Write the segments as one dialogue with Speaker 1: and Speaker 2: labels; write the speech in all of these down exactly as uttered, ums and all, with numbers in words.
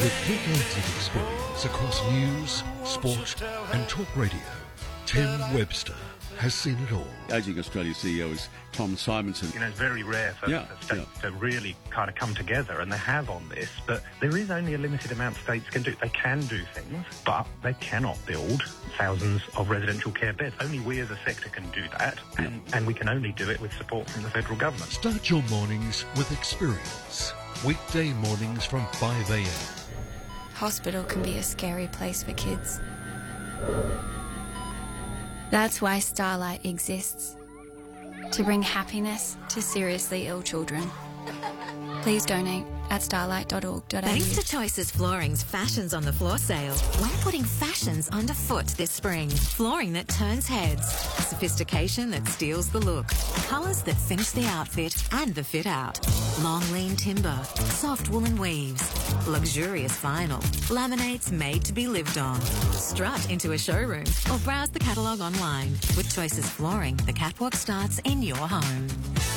Speaker 1: With decades of experience across news, sport and talk radio, Tim Webster has seen it all.
Speaker 2: Ageing Australia C E O is Tom Simonson.
Speaker 3: You know, it's very rare for,
Speaker 2: yeah,
Speaker 3: for states
Speaker 2: yeah.
Speaker 3: to really kind of come together, and they have on this, but there is only a limited amount states can do. They can do things, but they cannot build thousands of residential care beds. Only we as a sector can do that, and, yeah. and we can only do it with support from the federal government.
Speaker 1: Start your mornings with experience. Weekday mornings from five a m.
Speaker 4: Hospital can be a scary place for kids. That's why Starlight exists, to bring happiness to seriously ill children. Please donate at starlight dot org dot a u.
Speaker 5: Thanks to Choices Flooring's Fashions on the Floor sale, we're putting fashions underfoot this spring. Flooring that turns heads, sophistication that steals the look, colours that finish the outfit and the fit out. Long lean timber, soft woolen weaves, luxurious vinyl, laminates made to be lived on. Strut into a showroom or browse the catalogue online. With Choices Flooring, the catwalk starts in your home.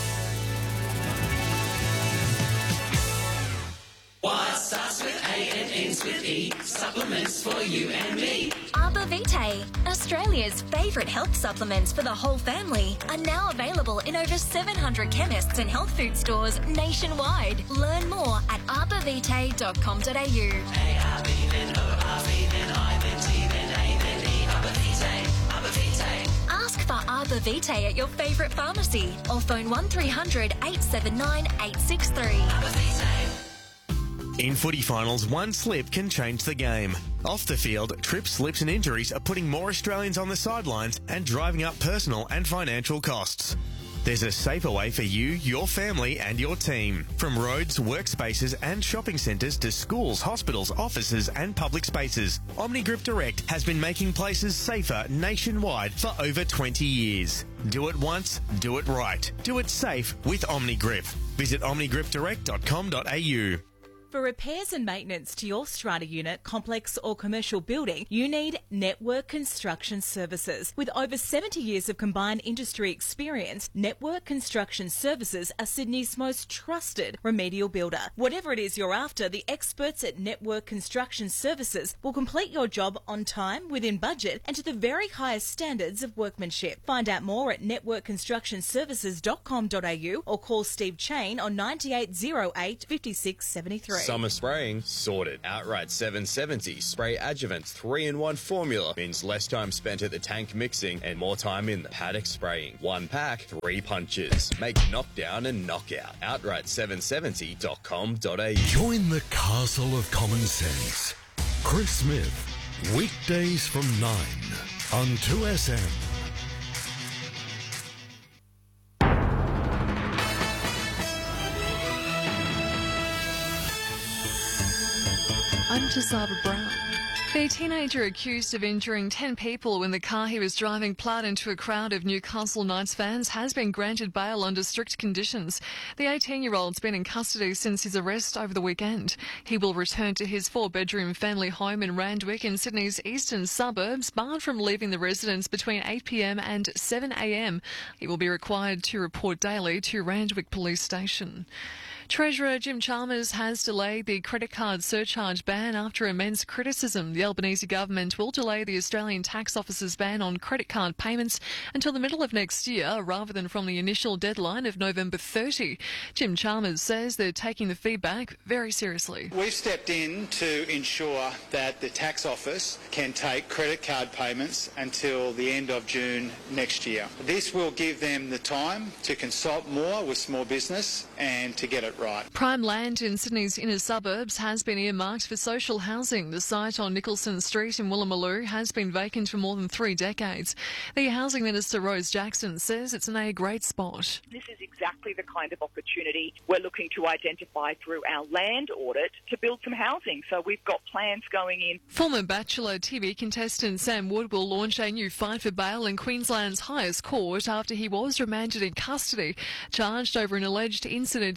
Speaker 6: What starts with A and ends with E? Supplements for you and me.
Speaker 7: Arbor Vitae, Australia's favourite health supplements for the whole family, are now available in over seven hundred chemists and health food stores nationwide. Learn more at arbor vitae dot com dot a u.
Speaker 6: A R B then O R B then I then T then A then E. Arbor Vitae, Arbor Vitae.
Speaker 7: Ask for Arbor Vitae at your favourite pharmacy or phone one three hundred eight seven nine eight six three.
Speaker 6: Arbor Vitae.
Speaker 8: In footy finals, one slip can change the game. Off the field, trips, slips and injuries are putting more Australians on the sidelines and driving up personal and financial costs. There's a safer way for you, your family and your team. From roads, workspaces and shopping centres to schools, hospitals, offices and public spaces, OmniGrip Direct has been making places safer nationwide for over twenty years. Do it once, do it right. Do it safe with OmniGrip. Visit omni grip direct dot com dot a u.
Speaker 9: For repairs and maintenance to your strata unit, complex or commercial building, you need Network Construction Services. With over seventy years of combined industry experience, Network Construction Services are Sydney's most trusted remedial builder. Whatever it is you're after, the experts at Network Construction Services will complete your job on time, within budget and to the very highest standards of workmanship. Find out more at network construction services dot com dot a u or call Steve Chain on nine eight zero eight, five six seven three.
Speaker 10: Summer spraying sorted. Outright seven seventy Spray Adjuvant three in one formula means less time spent at the tank mixing and more time in the paddock spraying. One pack, three punches. Make knockdown and knockout. outright seven seventy dot com dot a u.
Speaker 1: Join the castle of common sense. Chris Smith, weekdays from nine on two S M.
Speaker 11: I'm Jazaba Brown. The teenager accused of injuring ten people when the car he was driving ploughed into a crowd of Newcastle Knights fans has been granted bail under strict conditions. The eighteen-year-old's been in custody since his arrest over the weekend. He will return to his four-bedroom family home in Randwick in Sydney's eastern suburbs, barred from leaving the residence between eight p m and seven a m. He will be required to report daily to Randwick Police Station. Treasurer Jim Chalmers has delayed the credit card surcharge ban after immense criticism. The Albanese government will delay the Australian Tax Office's ban on credit card payments until the middle of next year, rather than from the initial deadline of November thirtieth. Jim Chalmers says they're taking the feedback very seriously.
Speaker 12: We've stepped in to ensure that the Tax Office can take credit card payments until the end of June next year. This will give them the time to consult more with small business and to get it right.
Speaker 11: Prime land in Sydney's inner suburbs has been earmarked for social housing. The site on Nicholson Street in Woolloomooloo has been vacant for more than three decades. The Housing Minister Rose Jackson says it's in a great spot.
Speaker 13: This is exactly the kind of opportunity we're looking to identify through our land audit to build some housing. So we've got plans going in.
Speaker 11: Former Bachelor T V contestant Sam Wood will launch a new fight for bail in Queensland's highest court after he was remanded in custody, charged over an alleged incident in Noosa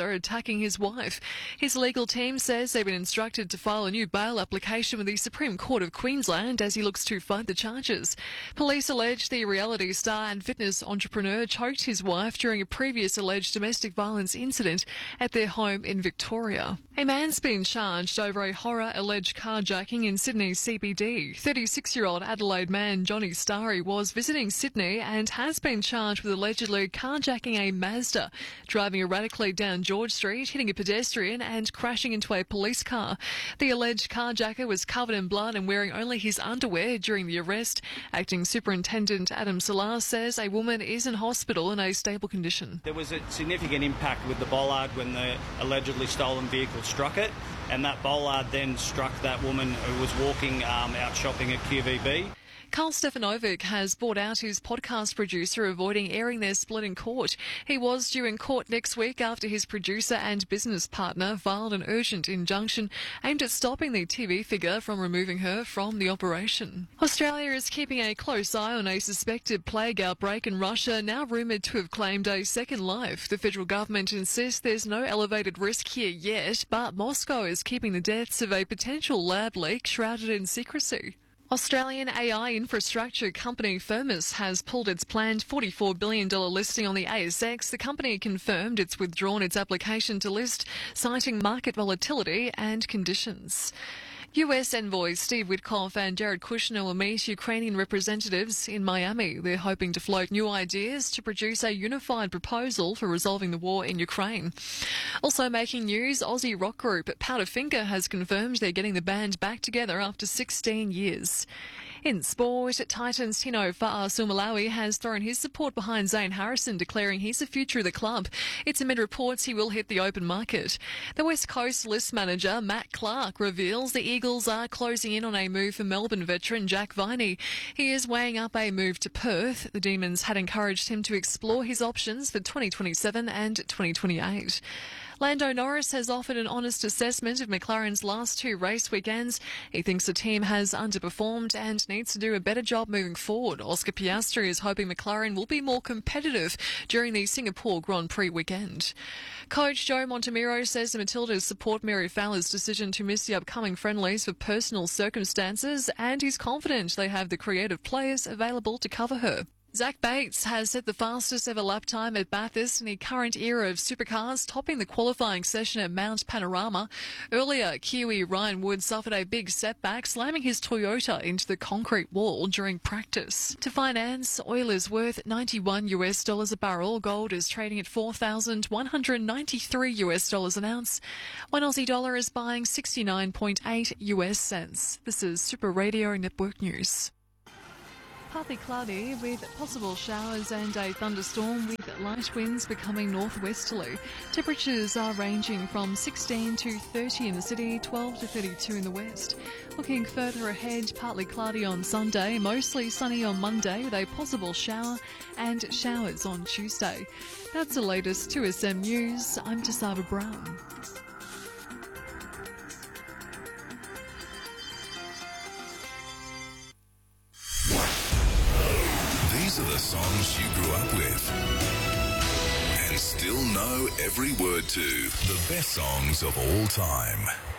Speaker 11: officer attacking his wife. His legal team says they've been instructed to file a new bail application with the Supreme Court of Queensland as he looks to fight the charges. Police allege the reality star and fitness entrepreneur choked his wife during a previous alleged domestic violence incident at their home in Victoria. A man's been charged over a horror alleged carjacking in Sydney's C B D. thirty-six-year-old Adelaide man Johnny Starry was visiting Sydney and has been charged with allegedly carjacking a Mazda, driving erratically down George Street, hitting a pedestrian and crashing into a police car. The alleged carjacker was covered in blood and wearing only his underwear during the arrest. Acting Superintendent Adam Salar says a woman is in hospital in a stable condition.
Speaker 14: There was a significant impact with the bollard when the allegedly stolen vehicle struck it, and that bollard then struck that woman who was walking um, out shopping at Q V B.
Speaker 11: Karl Stefanovic has bought out his podcast producer, avoiding airing their split in court. He was due in court next week after his producer and business partner filed an urgent injunction aimed at stopping the T V figure from removing her from the operation. Australia is keeping a close eye on a suspected plague outbreak in Russia, now rumoured to have claimed a second life. The federal government insists there's no elevated risk here yet, but Moscow is keeping the deaths of a potential lab leak shrouded in secrecy. Australian A I infrastructure company Firmus has pulled its planned forty-four billion dollars listing on the A S X. The company confirmed it's withdrawn its application to list, citing market volatility and conditions. U S envoys Steve Witkoff and Jared Kushner will meet Ukrainian representatives in Miami. They're hoping to float new ideas to produce a unified proposal for resolving the war in Ukraine. Also making news, Aussie rock group Powderfinger has confirmed they're getting the band back together after sixteen years. In sport, Titans Tino Fa'asuamaleaui has thrown his support behind Zane Harrison, declaring he's the future of the club. It's amid reports he will hit the open market. The West Coast list manager Matt Clark reveals the Eagles are closing in on a move for Melbourne veteran Jack Viney. He is weighing up a move to Perth. The Demons had encouraged him to explore his options for twenty twenty-seven and twenty twenty-eight. Lando Norris has offered an honest assessment of McLaren's last two race weekends. He thinks the team has underperformed and needs to do a better job moving forward. Oscar Piastri is hoping McLaren will be more competitive during the Singapore Grand Prix weekend. Coach Joe Montemiro says the Matildas support Mary Fowler's decision to miss the upcoming friendlies for personal circumstances, and he's confident they have the creative players available to cover her. Zach Bates has set the fastest ever lap time at Bathurst in the current era of supercars, topping the qualifying session at Mount Panorama. Earlier, Kiwi Ryan Wood suffered a big setback, slamming his Toyota into the concrete wall during practice. To finance, oil is worth ninety-one US dollars a barrel. Gold is trading at four thousand one hundred ninety-three US dollars an ounce. One Aussie dollar is buying sixty-nine point eight US cents. This is Super Radio Network News. Partly cloudy with possible showers and a thunderstorm with light winds becoming northwesterly. Temperatures are ranging from sixteen to thirty in the city, twelve to thirty-two in the west. Looking further ahead, partly cloudy on Sunday, mostly sunny on Monday with a possible shower and showers on Tuesday. That's the latest two S M News. I'm Tasava Brown.
Speaker 15: These are the songs you grew up with and still know every word to. The best songs of all time.